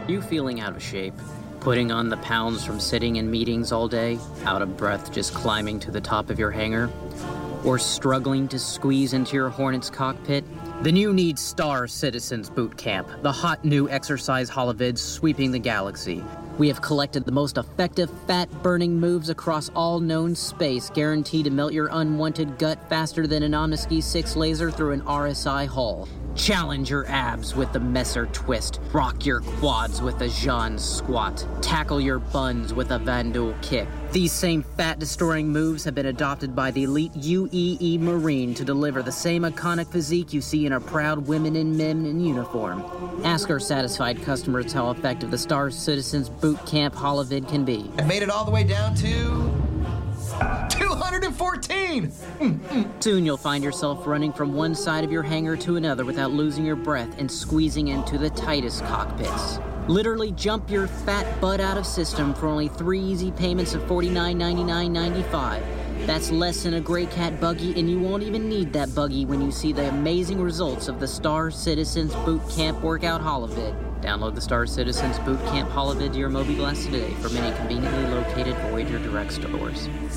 You feeling out of shape? Putting on the pounds from sitting in meetings all day? Out of breath just climbing to the top of your hangar? Or struggling to squeeze into your Hornet's cockpit? Then you need Star Citizens Boot Camp, the hot new exercise holovid sweeping the galaxy. We have collected the most effective fat-burning moves across all known space, guaranteed to melt your unwanted gut faster than an Omniski 6 laser through an RSI hull. Challenge your abs with the Messer Twist. Rock your quads with a Jean Squat. Tackle your buns with a Vandal Kick. These same fat-destroying moves have been adopted by the elite UEE Marine to deliver the same iconic physique you see in our proud women and men in uniform. Ask our satisfied customers how effective the Star Citizens Boot Camp holovid can be. I made it all the way down to 214! Soon you'll find yourself running from one side of your hangar to another without losing your breath and squeezing into the tightest cockpits. Literally jump your fat butt out of system for only 3 easy payments of $49.99.95. That's less than a Grey Cat buggy, and you won't even need that buggy when you see the amazing results of the Star Citizens Boot Camp Workout Holovid. Download the Star Citizens Boot Camp Holovid to your Moby Blast today for many conveniently located Voyager Direct stores.